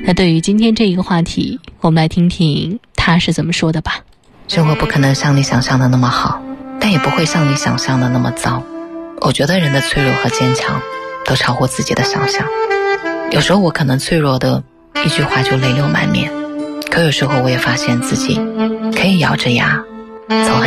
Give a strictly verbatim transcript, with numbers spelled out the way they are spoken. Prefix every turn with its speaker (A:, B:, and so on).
A: 那对于今天这一个话题，我们来听听他是怎么说的吧。
B: 生活不可能像你想象的那么好，但也不会像你想象的那么糟。我觉得人的脆弱和坚强都超乎自己的想象。有时候我可能脆弱的一句话就泪流满面，可有时候我也发现自己可以咬着牙走很